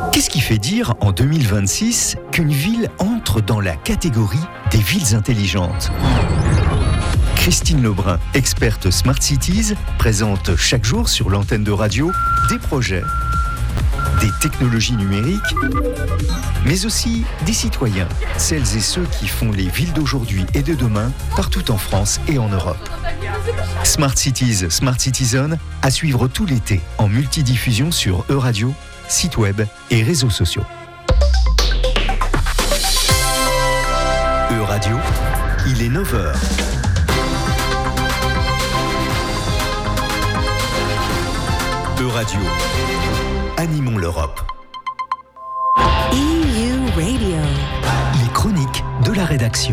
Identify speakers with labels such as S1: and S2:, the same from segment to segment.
S1: Qu'est-ce qui fait dire en 2026 qu'une ville entre dans la catégorie des villes intelligentes ? Christine Lebrun, experte Smart Cities, présente chaque jour sur l'antenne de radio des projets, des technologies numériques, mais aussi des citoyens, celles et ceux qui font les villes d'aujourd'hui et de demain, partout en France et en Europe. Smart Cities, Smart Citizen, à suivre tout l'été en multidiffusion sur Euradio, site web et réseaux sociaux. Euradio, il est 9h. Euradio, animons l'Europe.
S2: EU Radio.
S1: Les chroniques de la rédaction.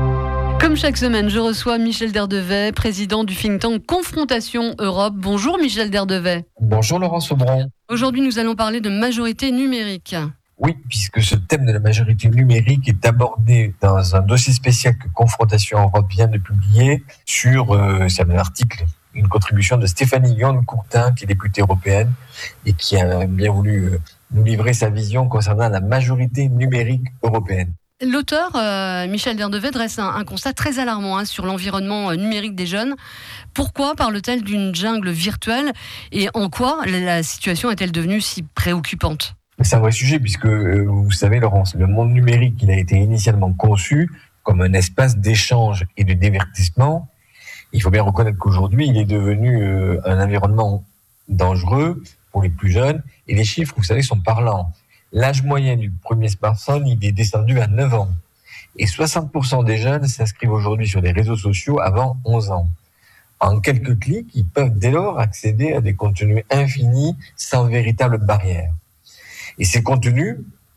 S3: Comme chaque semaine, je reçois Michel Derdevet, président du think tank Confrontation Europe. Bonjour Michel Derdevet.
S4: Bonjour Laurence Aubron.
S3: Aujourd'hui, nous allons parler de majorité numérique.
S4: Oui, puisque ce thème de la majorité numérique est abordé dans un dossier spécial que Confrontation Europe vient de publier sur c'est un article, une contribution de Stéphanie Yon-Courtin, qui est députée européenne et qui a bien voulu nous livrer sa vision concernant la majorité numérique européenne.
S3: L'auteur, Michel Derdevet, dresse un constat très alarmant sur l'environnement numérique des jeunes. Pourquoi parle-t-elle d'une jungle virtuelle et en quoi la situation est-elle devenue si préoccupante ?
S4: C'est un vrai sujet puisque, vous savez Laurence, le monde numérique il a été initialement conçu comme un espace d'échange et de divertissement. Il faut bien reconnaître qu'aujourd'hui, il est devenu un environnement dangereux pour les plus jeunes et les chiffres, vous savez, sont parlants. L'âge moyen du premier smartphone, il est descendu à 9 ans. Et 60% des jeunes s'inscrivent aujourd'hui sur des réseaux sociaux avant 11 ans. En quelques clics, ils peuvent dès lors accéder à des contenus infinis sans véritable barrière. Et ces contenus,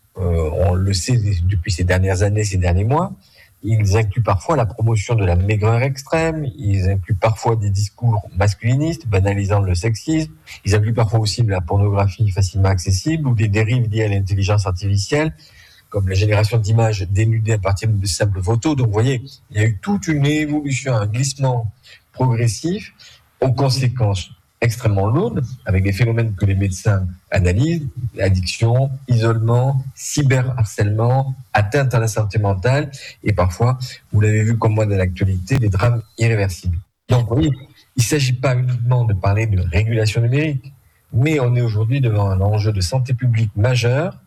S4: on le sait depuis ces dernières années, ces derniers mois, ils incluent parfois la promotion de la maigreur extrême, ils incluent parfois des discours masculinistes, banalisant le sexisme, ils incluent parfois aussi de la pornographie facilement accessible ou des dérives liées à l'intelligence artificielle, comme la génération d'images dénudées à partir de simples photos. Donc vous voyez, il y a eu toute une évolution, un glissement progressif aux conséquences extrêmement lourdes, avec des phénomènes que les médecins analysent, addiction, isolement, cyberharcèlement, atteinte à la santé mentale, et parfois, vous l'avez vu comme moi dans l'actualité, des drames irréversibles. Donc oui, il ne s'agit pas uniquement de parler de régulation numérique, mais on est aujourd'hui devant un enjeu de santé publique majeur,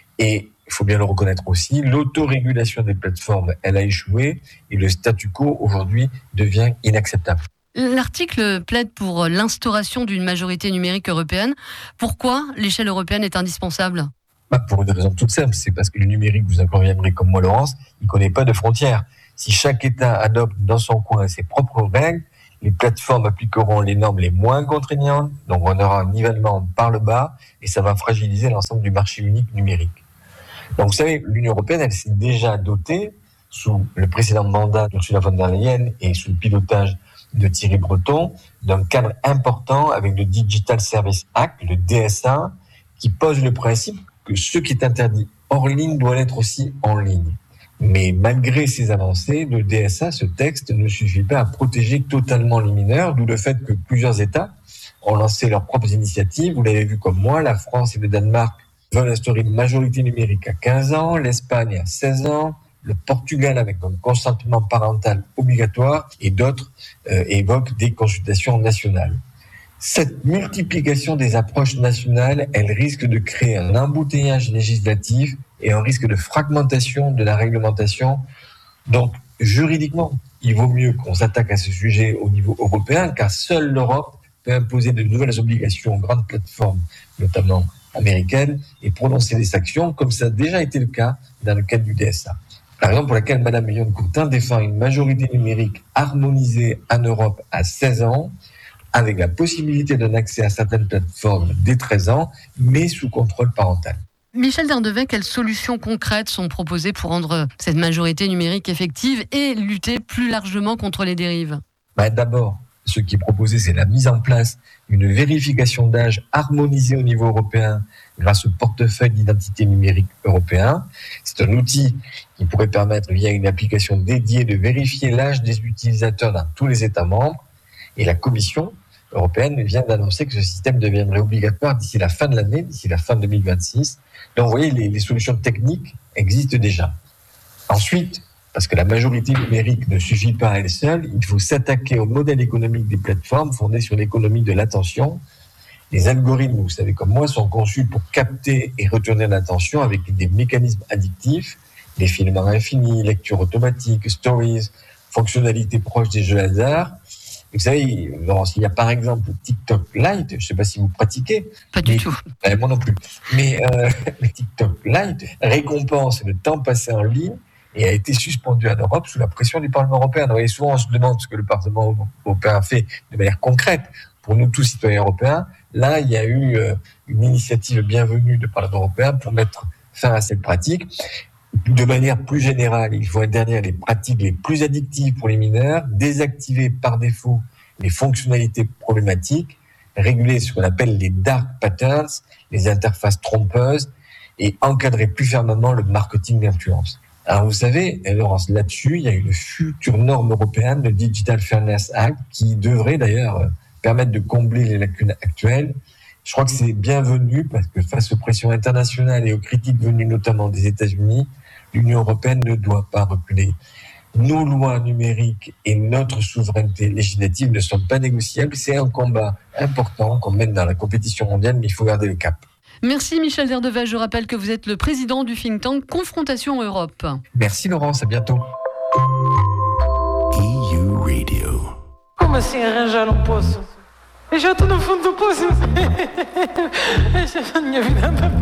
S4: et il faut bien le reconnaître aussi, l'autorégulation des plateformes, elle a échoué, et le statu quo aujourd'hui devient inacceptable.
S3: L'article plaide pour l'instauration d'une majorité numérique européenne. Pourquoi l'échelle européenne est indispensable ?
S4: Pour une raison toute simple, c'est parce que le numérique, vous en conviendrez comme moi Laurence, il ne connaît pas de frontières. Si chaque État adopte dans son coin ses propres règles, les plateformes appliqueront les normes les moins contraignantes, donc on aura un nivellement par le bas et ça va fragiliser l'ensemble du marché unique numérique. Donc vous savez, l'Union européenne, elle s'est déjà dotée, sous le précédent mandat d'Ursula von der Leyen et sous le pilotage de Thierry Breton, d'un cadre important avec le Digital Service Act, le DSA, qui pose le principe que ce qui est interdit hors ligne doit l'être aussi en ligne. Mais malgré ces avancées, le DSA, ce texte, ne suffit pas à protéger totalement les mineurs, d'où le fait que plusieurs États ont lancé leurs propres initiatives. Vous l'avez vu comme moi, la France et le Danemark veulent instaurer une majorité numérique à 15 ans, l'Espagne à 16 ans, le Portugal avec un consentement parental obligatoire et d'autres évoquent des consultations nationales. Cette multiplication des approches nationales, elle risque de créer un embouteillage législatif et un risque de fragmentation de la réglementation. Donc, juridiquement, il vaut mieux qu'on s'attaque à ce sujet au niveau européen, car seule l'Europe peut imposer de nouvelles obligations aux grandes plateformes, notamment américaines, et prononcer des sanctions, comme ça a déjà été le cas dans le cadre du DSA. La raison pour laquelle Mme Yon-Courtin défend une majorité numérique harmonisée en Europe à 16 ans, avec la possibilité d'un accès à certaines plateformes dès 13 ans, mais sous contrôle parental.
S3: Michel Derdevet, quelles solutions concrètes sont proposées pour rendre cette majorité numérique effective et lutter plus largement contre les dérives ?
S4: D'abord, ce qui est proposé, c'est la mise en place d'une vérification d'âge harmonisée au niveau européen grâce au portefeuille d'identité numérique européen. C'est un outil qui pourrait permettre, via une application dédiée, de vérifier l'âge des utilisateurs dans tous les États membres. Et la Commission européenne vient d'annoncer que ce système deviendrait obligatoire d'ici la fin de l'année, d'ici la fin 2026. Donc, vous voyez, les solutions techniques existent déjà. Ensuite, parce que la majorité numérique ne suffit pas à elle seule, il faut s'attaquer au modèle économique des plateformes fondées sur l'économie de l'attention. Les algorithmes, vous savez comme moi, sont conçus pour capter et retourner l'attention avec des mécanismes addictifs, des films à l'infini, lecture automatique, stories, fonctionnalités proches des jeux hasard. Vous savez, Laurence, il y a par exemple TikTok Lite, je ne sais pas si vous pratiquez.
S3: Pas du tout.
S4: Moi non plus. Mais TikTok Lite récompense le temps passé en ligne et a été suspendu en Europe sous la pression du Parlement européen. Vous voyez, souvent on se demande ce que le Parlement européen a fait de manière concrète pour nous tous citoyens européens. Là, il y a eu une initiative bienvenue du Parlement européen pour mettre fin à cette pratique. De manière plus générale, il faut interdire les pratiques les plus addictives pour les mineurs, désactiver par défaut les fonctionnalités problématiques, réguler ce qu'on appelle les dark patterns, les interfaces trompeuses, et encadrer plus fermement le marketing d'influence. Alors vous savez, Laurence, là-dessus, il y a une future norme européenne, le Digital Fairness Act, qui devrait d'ailleurs permettre de combler les lacunes actuelles. Je crois que c'est bienvenu parce que face aux pressions internationales et aux critiques venues notamment des États-Unis, l'Union européenne ne doit pas reculer. Nos lois numériques et notre souveraineté législative ne sont pas négociables. C'est un combat important qu'on mène dans la compétition mondiale, mais il faut garder le cap.
S3: Merci Michel Derdevet. Je rappelle que vous êtes le président du think tank Confrontation Europe.
S4: Merci Laurence, à bientôt.
S2: EU Radio.
S5: Como assim arranjar poço? Eu já estou no fundo do poço. Essa é a minha vida.